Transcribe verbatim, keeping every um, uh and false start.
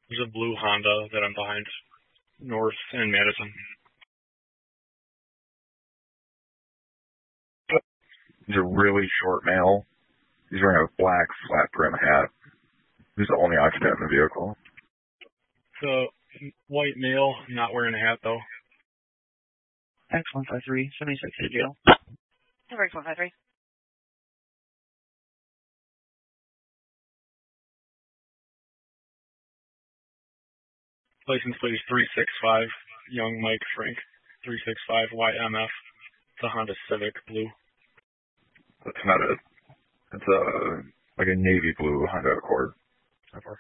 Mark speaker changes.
Speaker 1: There's a blue Honda that I'm behind, north in Madison.
Speaker 2: He's a really short male. He's wearing a black flat brim hat. He's the only occupant in the vehicle.
Speaker 1: So, white male, not wearing a hat though.
Speaker 3: X one five three, seventy-six to jail.
Speaker 4: X one five three.
Speaker 1: License plate is three six five, young Mike Frank, three six five Y M F. It's a Honda Civic, blue.
Speaker 2: That's not it. It's a, like a navy blue Honda Accord. So far.